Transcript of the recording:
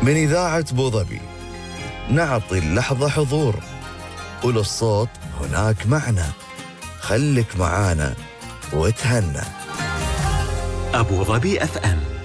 من إذاعة بوظبي نعطي اللحظة حضور، وللصوت هناك معنى. خلك معانا وتهنى. أبو ظبي FM.